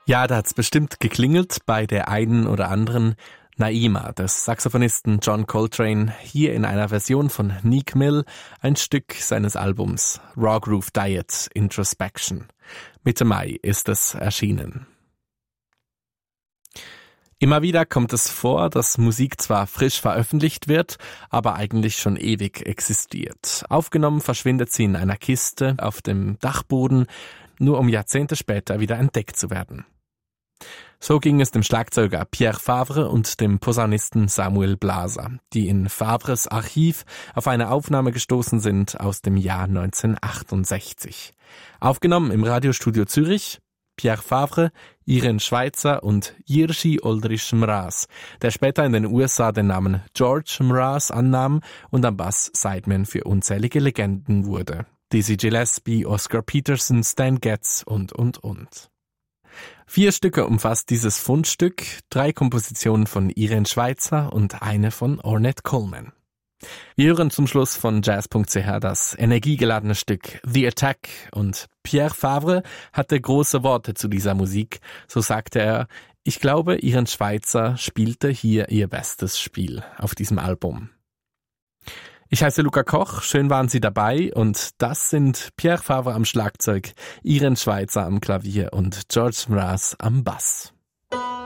Ja, da hat's bestimmt geklingelt bei der einen oder anderen. Naima des Saxophonisten John Coltrane, hier in einer Version von Neek Mill, ein Stück seines Albums Raw Groove Diet Introspection. Mitte Mai ist es erschienen. Immer wieder kommt es vor, dass Musik zwar frisch veröffentlicht wird, aber eigentlich schon ewig existiert. Aufgenommen verschwindet sie in einer Kiste auf dem Dachboden, nur um Jahrzehnte später wieder entdeckt zu werden. So ging es dem Schlagzeuger Pierre Favre und dem Posaunisten Samuel Blaser, die in Favres Archiv auf eine Aufnahme gestoßen sind aus dem Jahr 1968. Aufgenommen im Radiostudio Zürich, Pierre Favre, Irene Schweitzer und Jiří Oldřich Mraz, der später in den USA den Namen George Mraz annahm und am Bass Sideman für unzählige Legenden wurde. Dizzy Gillespie, Oscar Peterson, Stan Getz und. 4 Stücke umfasst dieses Fundstück, 3 Kompositionen von Irene Schweitzer und eine von Ornette Coleman. Wir hören zum Schluss von Jazz.ch das energiegeladene Stück The Attack und Pierre Favre hatte große Worte zu dieser Musik. So sagte er, ich glaube, Irene Schweitzer spielte hier ihr bestes Spiel auf diesem Album. Ich heiße Luca Koch, schön waren Sie dabei und das sind Pierre Favre am Schlagzeug, Irene Schweitzer am Klavier und George Mraz am Bass.